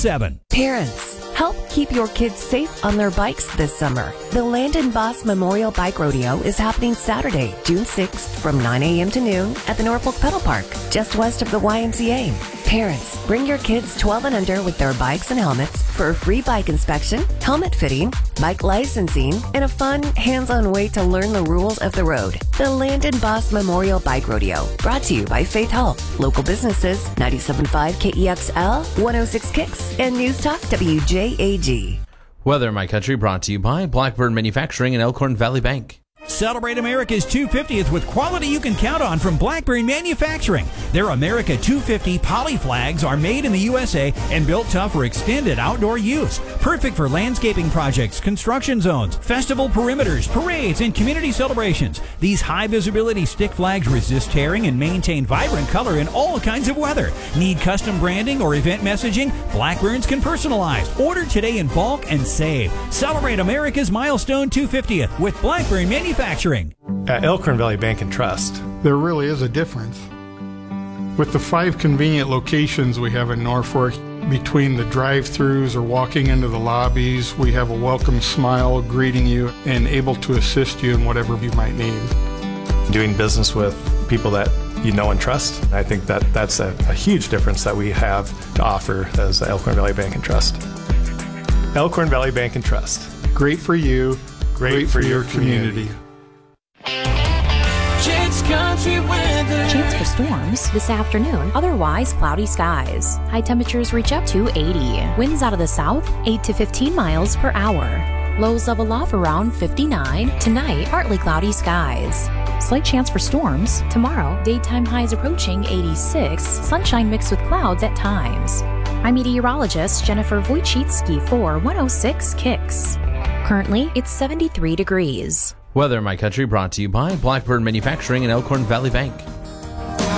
888-888-8277. Parents, help keep your kids safe on their bikes this summer. The Landon Boss Memorial Bike Rodeo is happening Saturday, June 6th from 9 a.m. to noon at the Norfolk Pedal Park, just west of the YMCA. Parents, bring your kids 12 and under with their bikes and helmets for a free bike inspection, helmet fitting, bike licensing, and a fun, hands-on way to learn the rules of the road. The Landon Boss Memorial Bike Rodeo, brought to you by Faith Health, local businesses, 97.5 KEXL, 106 Kicks, and News Talk WJAG. Weather in My Country brought to you by Blackbird Manufacturing and Elkhorn Valley Bank. Celebrate America's 250th with quality you can count on from Blackburn Manufacturing. Their America 250 poly flags are made in the USA and built tough for extended outdoor use. Perfect for landscaping projects, construction zones, festival perimeters, parades, and community celebrations. These high-visibility stick flags resist tearing and maintain vibrant color in all kinds of weather. Need custom branding or event messaging? Blackburns can personalize. Order today in bulk and save. Celebrate America's milestone 250th with Blackburn Manufacturing. At Elkhorn Valley Bank and Trust, there really is a difference. With the 5 convenient locations we have in Norfolk, between the drive-thrus or walking into the lobbies, we have a welcome smile greeting you and able to assist you in whatever you might need. doing business with people that you know and trust, I think that that's a huge difference that we have to offer as Elkhorn Valley Bank and Trust. Elkhorn Valley Bank and Trust. Great for you, great for your community. Chance for storms this afternoon, otherwise cloudy skies. High temperatures reach up to 80. Winds out of the south, 8 to 15 miles per hour. Lows level off around 59. Tonight, partly cloudy skies. Slight chance for storms. Tomorrow, daytime highs approaching 86. Sunshine mixed with clouds at times. I'm meteorologist Jennifer Wojcicki for 106 Kicks. Currently, it's 73 degrees. Weather in My Country brought to you by Blackbird Manufacturing and Elkhorn Valley Bank.